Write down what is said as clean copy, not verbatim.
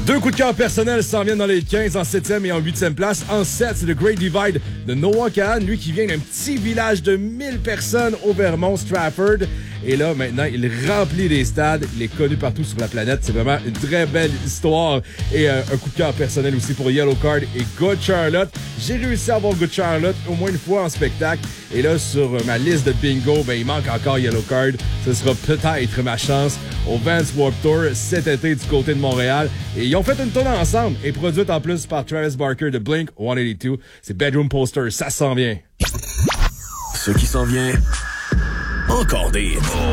Deux coups de cœur personnels s'en viennent dans les 15 en 7e et en 8e place. En 7, c'est le Great Divide de Noah Kahan, lui qui vient d'un petit village de 1000 personnes au Vermont, Stratford. Et là, maintenant, il remplit les stades. Il est connu partout sur la planète. C'est vraiment une très belle histoire. Et un coup de cœur personnel aussi pour Yellow Card et Good Charlotte. J'ai réussi à avoir Good Charlotte au moins une fois en spectacle. Et là, sur ma liste de bingo, ben, il manque encore Yellow Card. Ce sera peut-être ma chance au Vans Warped Tour cet été du côté de Montréal. Et ils ont fait une tournée ensemble et produite en plus par Travis Barker de Blink-182. C'est Bedroom Poster. Ça s'en vient. Ce qui s'en vient, encore des hits.